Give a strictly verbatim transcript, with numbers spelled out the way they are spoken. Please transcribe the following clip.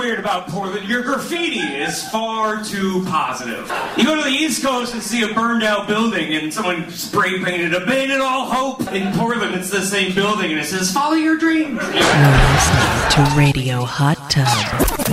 weird about Portland. Your graffiti is far too positive. You go to the East Coast and see a burned out building and someone spray painted abandon all hope. In Portland, it's the same building and it says follow your dreams. You're listening to Radio Hot Tub.